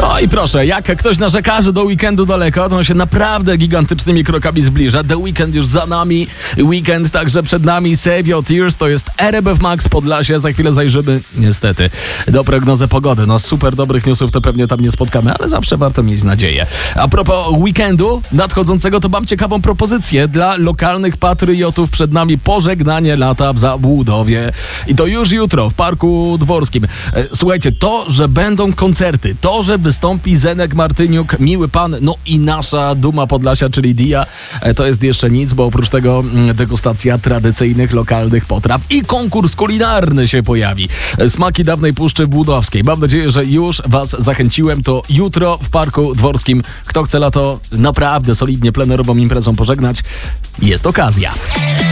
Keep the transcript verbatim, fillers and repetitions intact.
No i proszę, jak ktoś narzeka, że do weekendu daleko, to on się naprawdę gigantycznymi krokami zbliża. The Weekend już za nami, weekend także przed nami. Save Your Tears, to jest R B F Max Podlasie. Za chwilę zajrzymy, niestety, do prognozy pogody. No super dobrych newsów to pewnie tam nie spotkamy, ale zawsze warto mieć nadzieję. A propos weekendu nadchodzącego, to mam ciekawą propozycję dla lokalnych patriotów. Przed nami pożegnanie lata w Zabłudowie. I to już jutro w Parku Dworskim. Słuchajcie, to, że będą koncerty, to, że wystąpi Zenek Martyniuk, Miły Pan, no i nasza duma Podlasia, czyli Dia, to jest jeszcze nic, bo oprócz tego degustacja tradycyjnych, lokalnych potraw i konkurs kulinarny się pojawi. Smaki dawnej Puszczy Błudowskiej. Mam nadzieję, że już was zachęciłem. To jutro w Parku Dworskim. Kto chce lato naprawdę solidnie plenerową imprezą pożegnać, jest okazja.